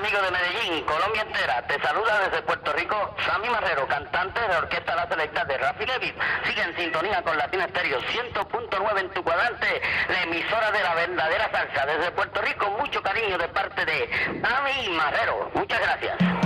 amigos de Medellín, Colombia entera, te saluda desde Puerto Rico Sammy Marrero, cantante de la Orquesta La Selecta de Rafi Levy. Sigue en sintonía con Latina Estéreo 100.9 en tu cuadrante, la emisora de la verdadera salsa. Desde Puerto Rico, mucho cariño de parte de Sammy Marrero. Muchas gracias.